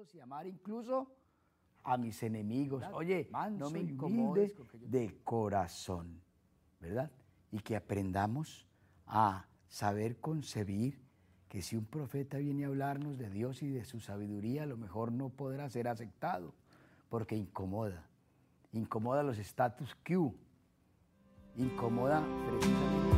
amigos y amar incluso a mis enemigos. Oye, no me y incomodes humilde de corazón, ¿verdad? Y que aprendamos a saber concebir que si un profeta viene a hablarnos de Dios y de su sabiduría, a lo mejor no podrá ser aceptado, porque incomoda los status quo, incomoda precisamente